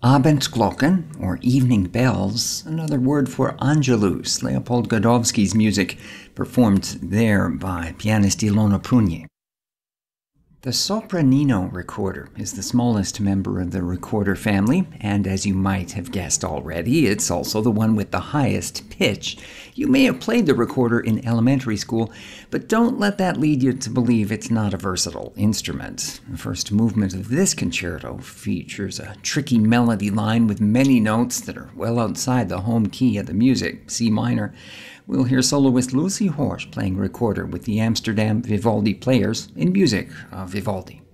Abendglocken, or evening bells, another word for Angelus, Leopold Godowski's music, performed there by pianist Ilona Prunyi. The Sopranino recorder is the smallest member of the recorder family, and as you might have guessed already, it's also the one with the highest pitch. You may have played the recorder in elementary school, but don't let that lead you to believe it's not a versatile instrument. The first movement of this concerto features a tricky melody line with many notes that are well outside the home key of the music, C minor. We'll hear soloist Lucy Horsch playing recorder with the Amsterdam Vivaldi Players in music of Vivaldi.